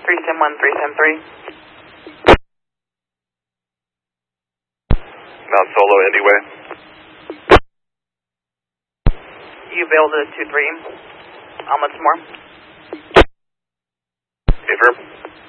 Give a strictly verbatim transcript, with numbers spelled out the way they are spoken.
three sim one, three sim three. Mount Solo, Indyway. You build a two three. How much more? Affirm.